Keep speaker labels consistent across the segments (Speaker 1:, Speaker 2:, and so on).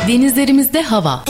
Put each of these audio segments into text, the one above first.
Speaker 1: Denizlerimizde hava.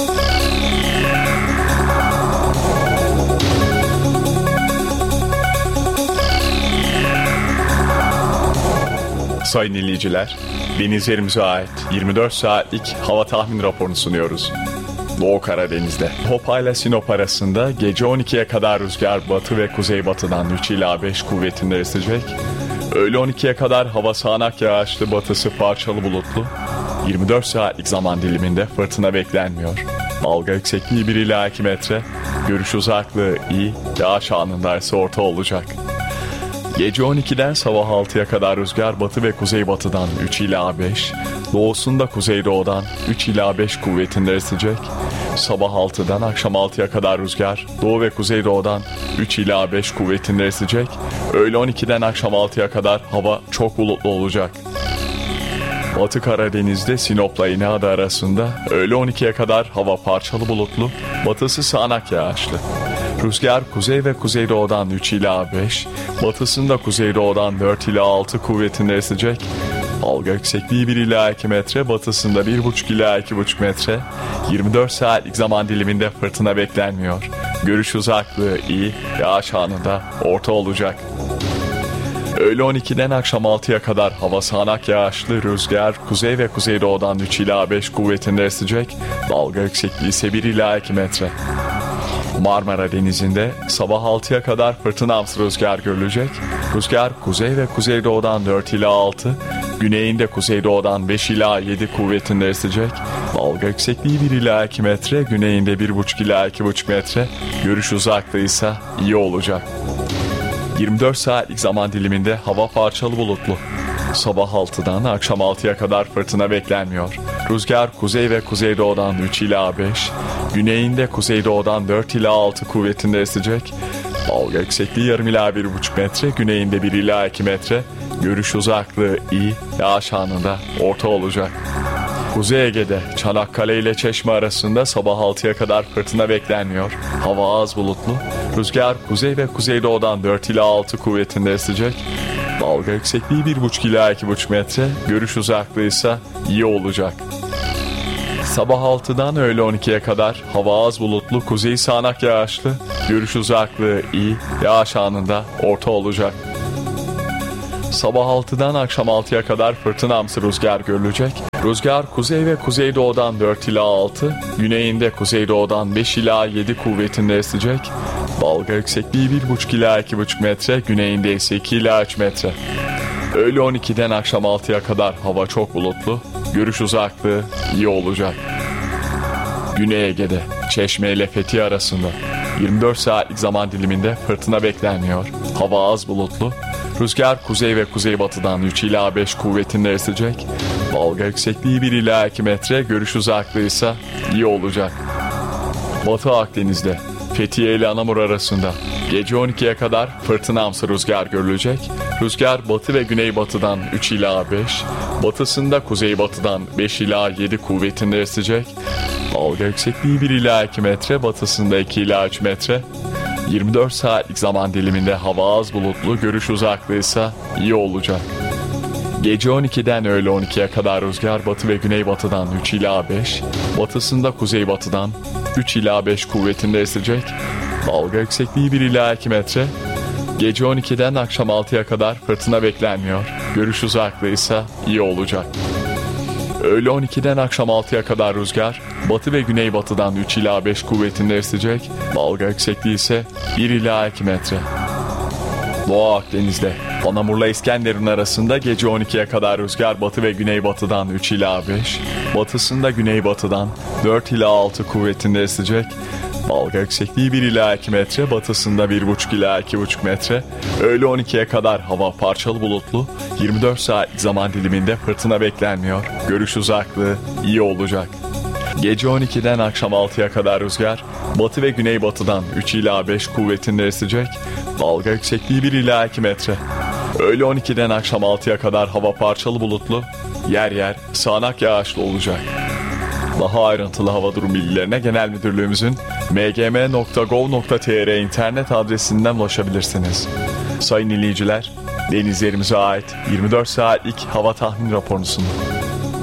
Speaker 2: Sayın dinleyiciler, denizlerimize ait 24 saatlik hava tahmin raporunu sunuyoruz. Doğu Karadeniz'de Hopa ile Sinop arasında gece 12'ye kadar rüzgar batı ve kuzeybatıdan 3 ila 5 kuvvetinde esecek. Öğle 12'ye kadar hava sağanak yağışlı, batısı parçalı bulutlu. 24 saatlik zaman diliminde fırtına beklenmiyor. Dalga yüksekliği 1 ila 2 metre, görüş uzaklığı iyi, yağış anında ise orta olacak. Gece 12'den sabah 6'ya kadar rüzgar batı ve kuzeybatıdan 3 ila 5, doğusunda kuzeydoğudan 3 ila 5 kuvvetinde esecek. Sabah 6'dan akşam 6'ya kadar rüzgar doğu ve kuzeydoğudan 3 ila 5 kuvvetinde esecek. Öğle 12'den akşam 6'ya kadar hava çok bulutlu olacak. Batı Karadeniz'de Sinop'la İnegöl arasında öğle 12'ye kadar hava parçalı bulutlu, batısı sağanak yağışlı. Rüzgar kuzey ve kuzeydoğudan 3 ila 5, batısında kuzeydoğudan 4 ila 6 kuvvetinde esecek. Dalga yüksekliği 1 ila 2 metre, batısında 1,5 ila 2,5 metre. 24 saatlik zaman diliminde fırtına beklenmiyor. Görüş uzaklığı iyi, yağış anında orta olacak. Öğle 12'den akşam 6'ya kadar hava sağanak yağışlı, rüzgar kuzey ve kuzeydoğudan 3 ila 5 kuvvetinde esecek. Dalga yüksekliği ise 1 ila 2 metre. Marmara Denizi'nde sabah 6'ya kadar fırtınamsı rüzgar görülecek. Rüzgar kuzey ve kuzeydoğudan 4 ila 6, güneyinde kuzeydoğudan 5 ila 7 kuvvetinde esecek. Dalga yüksekliği 1 ila 2 metre, güneyinde 1,5 ila 2,5 metre, görüş uzaklığı ise iyi olacak. 24 saatlik zaman diliminde hava parçalı bulutlu. Sabah 6'dan akşam 6'ya kadar fırtına beklenmiyor. Rüzgar kuzey ve kuzeydoğudan 3 ila 5, güneyinde kuzeydoğudan 4 ila 6 kuvvetinde esecek. Dalga yüksekliği yarım ila 1,5 metre, güneyinde 1 ila 2 metre, görüş uzaklığı iyi, yağış anında orta olacak. Kuzey Ege'de Çanakkale ile Çeşme arasında sabah 6'ya kadar fırtına beklenmiyor. Hava az bulutlu. Rüzgar kuzey ve kuzeydoğudan 4 ila 6 kuvvetinde esecek. Dalga yüksekliği 1,5 ila 2,5 metre, görüş uzaklığı ise iyi olacak. Sabah 6'dan öğle 12'ye kadar hava az bulutlu, kuzey sağanak yağışlı, görüş uzaklığı iyi, yağış anında orta olacak. Sabah 6'dan akşam 6'ya kadar fırtınamsı rüzgar görülecek. Rüzgar kuzey ve kuzeydoğudan 4 ila 6, güneyinde kuzeydoğudan 5 ila 7 kuvvetinde esecek. Dalga yüksekliği 1,5 ila 2,5 metre, güneyinde ise 2 ila 3 metre. Öğle 12'den akşam 6'ya kadar hava çok bulutlu, görüş uzaklığı iyi olacak. Güney Ege'de Çeşme ile Fethiye arasında 24 saatlik zaman diliminde fırtına beklenmiyor. Hava az bulutlu. Rüzgar kuzey ve kuzeybatıdan 3 ila 5 kuvvetinde esecek. Dalga yüksekliği 1 ila 2 metre, görüş uzaklığı ise iyi olacak. Batı Akdeniz'de Fethiye ile Anamur arasında gece 12'ye kadar fırtınamsı rüzgar görülecek. Rüzgar batı ve güneybatıdan 3 ila 5, batısında kuzeybatıdan 5 ila 7 kuvvetinde esecek. Dalga yüksekliği 1 ila 2 metre, batısında 2 ila 3 metre. 24 saatlik zaman diliminde hava az bulutlu, görüş uzaklığı ise iyi olacak. Gece 12'den öğle 12'ye kadar rüzgar batı ve güneybatıdan 3 ila 5, batısında kuzeybatıdan 3 ila 5 kuvvetinde esecek. Dalga yüksekliği 1 ila 2 metre. Gece 12'den akşam 6'ya kadar fırtına beklenmiyor. Görüş uzaklığı ise iyi olacak. Öğle 12'den akşam 6'ya kadar rüzgar batı ve güneybatıdan 3 ila 5 kuvvetinde esecek. Dalga yüksekliği ise 1 ila 2 metre. Doğu Akdeniz'de Anamur'la İskenderun arasında gece 12'ye kadar rüzgar batı ve güneybatıdan 3 ila 5, batısında güneybatıdan 4 ila 6 kuvvetinde esecek. Dalga yüksekliği 1 ila 2 metre, batısında 1,5 ila 2,5 metre. Öğle 12'ye kadar hava parçalı bulutlu, 24 saatlik zaman diliminde fırtına beklenmiyor. Görüş uzaklığı iyi olacak. Gece 12'den akşam 6'ya kadar rüzgar batı ve güneybatıdan 3 ila 5 kuvvetinde esecek. Dalga yüksekliği 1 ila 2 metre. Öğle 12'den akşam 6'ya kadar hava parçalı bulutlu, yer yer sağanak yağışlı olacak. Daha ayrıntılı hava durum bilgilerine Genel Müdürlüğümüzün mgm.gov.tr internet adresinden ulaşabilirsiniz. Sayın dinleyiciler, denizlerimize ait 24 saatlik hava tahmin raporunu sunduk.